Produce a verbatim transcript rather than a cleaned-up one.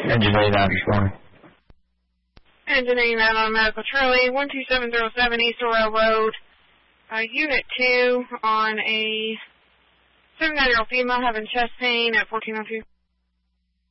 Engine eighty-nine this morning. Engine eighty-nine on Medical Charlie, one two seven zero seven East Royal Road. Uh, Unit two on a seven-nine-year-old female having chest pain at fourteen oh two.